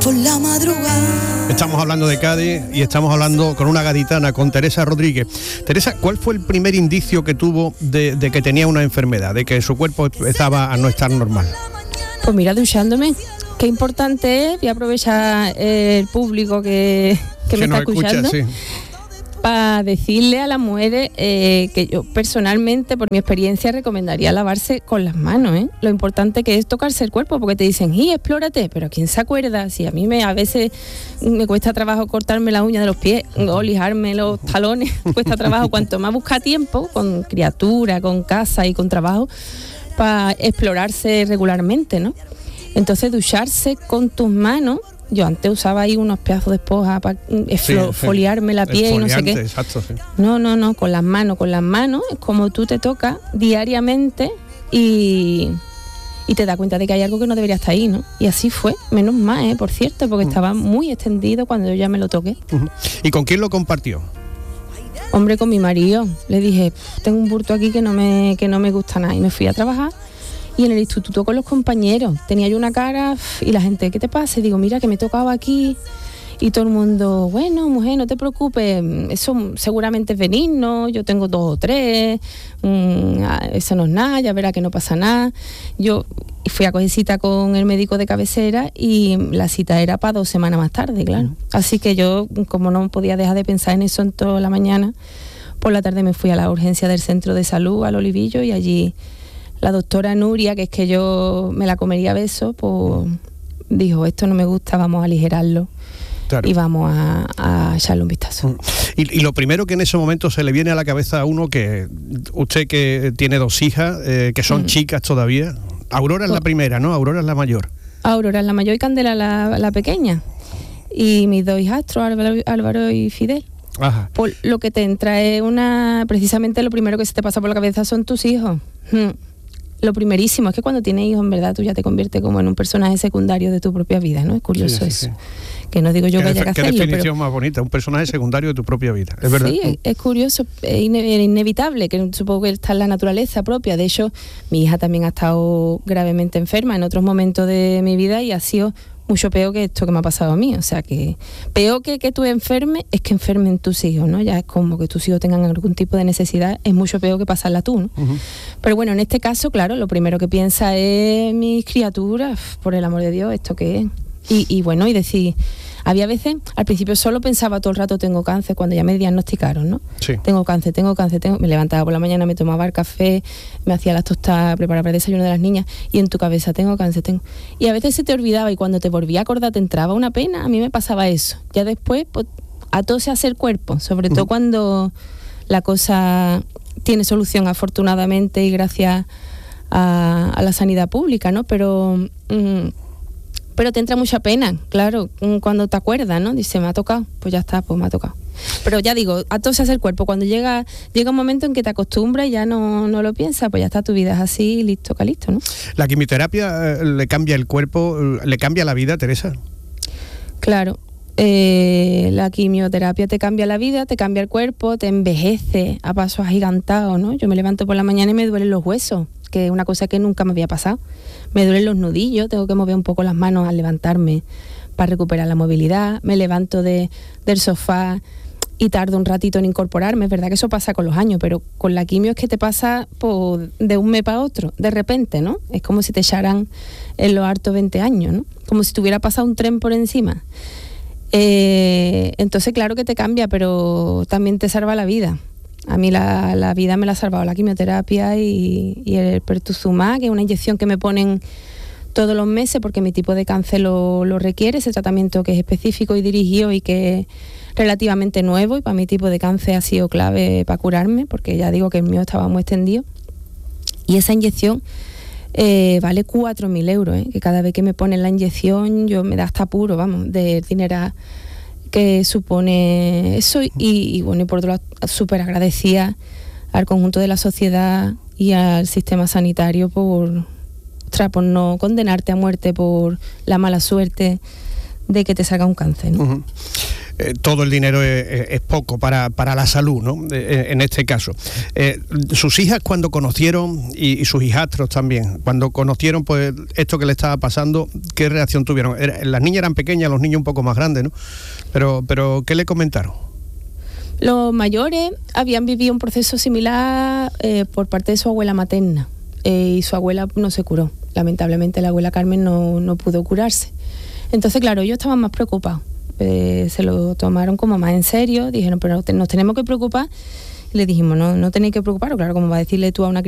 por la madrugada. Estamos hablando de Cádiz y estamos hablando con una gaditana, con Teresa Rodríguez. Teresa, ¿cuál fue el primer indicio que tuvo de que tenía una enfermedad, de que su cuerpo empezaba a no estar normal? Pues mira, duchándome. Qué importante es, voy a aprovechar el público que me está escuchando, sí, para decirle a las mujeres que yo personalmente, por mi experiencia, recomendaría lavarse con las manos, ¿eh? Lo importante que es tocarse el cuerpo, porque te dicen, explórate, pero ¿quién se acuerda? Si a mí a veces me cuesta trabajo cortarme las uñas de los pies o lijarme los talones, cuesta trabajo, cuanto más busca tiempo, con criatura, con casa y con trabajo, para explorarse regularmente, ¿no? Entonces ducharse con tus manos, yo antes usaba ahí unos pedazos de esponja para foliarme la piel y no sé qué. Exacto, sí. No, con las manos es como tú te tocas diariamente y te das cuenta de que hay algo que no debería estar ahí, ¿no? Y así fue, menos mal, por cierto, porque estaba muy extendido cuando yo ya me lo toqué. ¿Y con quién lo compartió? Hombre, con mi marido. Le dije, tengo un bulto aquí que no me gusta nada, y me fui a trabajar. Y en el instituto con los compañeros, tenía yo una cara y la gente, ¿qué te pasa? Y digo, mira que me tocaba aquí. Y todo el mundo, bueno, mujer, no te preocupes, eso seguramente es benigno, yo tengo 2 o 3, eso no es nada, ya verá que no pasa nada. Yo fui a coger cita con el médico de cabecera y la cita era para 2 semanas más tarde, claro. Así que yo, como no podía dejar de pensar en eso en toda la mañana, por la tarde me fui a la urgencia del centro de salud, al Olivillo, y allí la doctora Nuria, que es que yo me la comería a besos, pues dijo, esto no me gusta, vamos a aligerarlo. Claro. Y vamos a echarle un vistazo. Y lo primero que en ese momento se le viene a la cabeza a uno, que usted que tiene 2 hijas, que son chicas todavía, Aurora es la primera, ¿no? Aurora es la mayor. Aurora es la mayor y Candela la pequeña. Y mis 2 hijastros, Álvaro y Fidel. Ajá. Por lo que te entra es precisamente lo primero que se te pasa por la cabeza son tus hijos. Lo primerísimo es que cuando tienes hijos, en verdad, tú ya te conviertes como en un personaje secundario de tu propia vida, ¿no? Es curioso eso. Sí. Que no digo yo que haya que hacerlo. Qué definición más bonita, un personaje secundario de tu propia vida, es verdad. Sí, es curioso, es inevitable, que supongo que está en la naturaleza propia. De hecho, mi hija también ha estado gravemente enferma en otros momentos de mi vida y ha sido mucho peor que esto que me ha pasado a mí. O sea, que peor que tú enfermes es que enfermen tus hijos, ¿no? Ya es como que tus hijos tengan algún tipo de necesidad, es mucho peor que pasarla tú, ¿no? Pero bueno, en este caso, claro, lo primero que piensa es mis criaturas, por el amor de Dios, ¿esto qué es? Y bueno, y decir, había veces, al principio solo pensaba todo el rato, tengo cáncer, cuando ya me diagnosticaron, ¿no? Sí. Tengo cáncer, me levantaba por la mañana, me tomaba el café, me hacía las tostadas, preparaba el desayuno de las niñas, y en tu cabeza, tengo cáncer, Y a veces se te olvidaba, y cuando te volvía a acordar te entraba una pena. A mí me pasaba eso. Ya después, pues, a todo se hace el cuerpo, sobre todo cuando la cosa tiene solución, afortunadamente, y gracias a la sanidad pública, ¿no? Pero te entra mucha pena, claro, cuando te acuerdas, ¿no? Dice, me ha tocado, pues ya está, pues me ha tocado. Pero ya digo, a todo se hace el cuerpo. Cuando llega un momento en que te acostumbras y ya no lo piensas, pues ya está, tu vida es así, listo, ¿no? ¿La quimioterapia le cambia el cuerpo, le cambia la vida, Teresa? Claro, la quimioterapia te cambia la vida, te cambia el cuerpo, te envejece a pasos agigantados, ¿no? Yo me levanto por la mañana y me duelen los huesos, que es una cosa que nunca me había pasado. Me duelen los nudillos, tengo que mover un poco las manos al levantarme para recuperar la movilidad. Me levanto del sofá y tardo un ratito en incorporarme. Es verdad que eso pasa con los años, pero con la quimio es que te pasa de un mes para otro, de repente, ¿no? Es como si te echaran en los hartos 20 años, ¿no? Como si te hubiera pasado un tren por encima. Entonces, claro que te cambia, pero también te salva la vida. A mí la vida me la ha salvado la quimioterapia y el pertuzumab, que es una inyección que me ponen todos los meses porque mi tipo de cáncer lo requiere, ese tratamiento que es específico y dirigido y que es relativamente nuevo, y para mi tipo de cáncer ha sido clave para curarme, porque ya digo que el mío estaba muy extendido. Y esa inyección vale 4.000 euros, que cada vez que me ponen la inyección yo me da hasta apuro, vamos, de dinero que supone eso. Y bueno, y por otro lado, súper agradecida al conjunto de la sociedad y al sistema sanitario por no condenarte a muerte por la mala suerte de que te salga un cáncer, ¿no? todo el dinero es poco para la salud, ¿no? En este caso. Sus hijas cuando conocieron, y sus hijastros también, cuando conocieron pues esto que le estaba pasando, ¿qué reacción tuvieron? Las niñas eran pequeñas, los niños un poco más grandes, ¿no? Pero ¿qué le comentaron? Los mayores habían vivido un proceso similar por parte de su abuela materna, y su abuela no se curó. Lamentablemente la abuela Carmen no pudo curarse. Entonces, claro, ellos estaban más preocupados. Se lo tomaron como más en serio, dijeron, pero nos tenemos que preocupar. Y le dijimos, no tenéis que preocuparos. Claro, como va a decirle tú a una